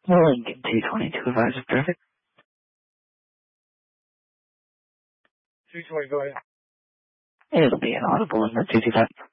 Lincoln 222 advisor traffic. 220, go ahead. It'll be an audible in the 225.